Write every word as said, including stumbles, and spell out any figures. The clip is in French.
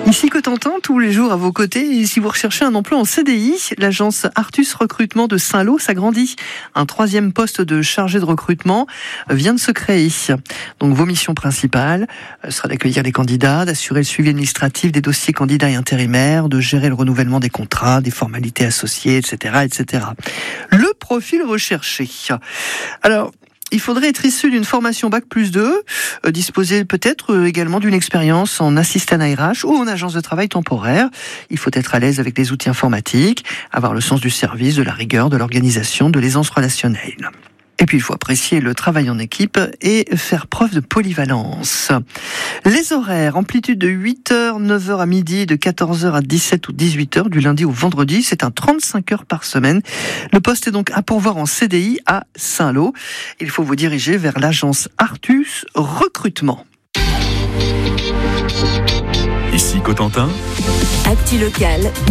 Ici Cotentin, tous les jours à vos côtés. Et si vous recherchez un emploi en C D I, l'agence Artus Recrutement de Saint-Lô s'agrandit. Un troisième poste de chargé de recrutement vient de se créer. Donc vos missions principales sera d'accueillir les candidats, d'assurer le suivi administratif des dossiers candidats et intérimaires, de gérer le renouvellement des contrats, des formalités associées, et cetera, et cetera. Le profil recherché. Alors, il faudrait être issu d'une formation bac plus deux, euh, disposer peut-être euh, également d'une expérience en assistant R H ou en agence de travail temporaire. Il faut être à l'aise avec les outils informatiques, avoir le sens du service, de la rigueur, de l'organisation, de l'aisance relationnelle. Et puis il faut apprécier le travail en équipe et faire preuve de polyvalence. Les horaires, amplitude de huit heures, neuf heures à midi, de quatorze heures à dix-sept ou dix-huit heures, du lundi au vendredi, c'est un trente-cinq heures par semaine. Le poste est donc à pourvoir en C D I à Saint-Lô. Il faut vous diriger vers l'agence Artus Recrutement. Ici Cotentin. Actu locale.